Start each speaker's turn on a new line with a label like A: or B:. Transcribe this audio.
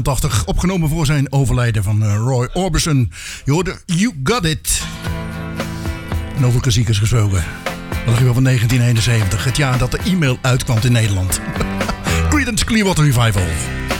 A: 1984. Opgenomen voor zijn overlijden van Roy Orbison. Je hoorde You Got It. En over klassiekers gesproken. Dat is wel van 1971. Het jaar dat de e-mail uitkwam in Nederland. Creedence Clearwater Revival.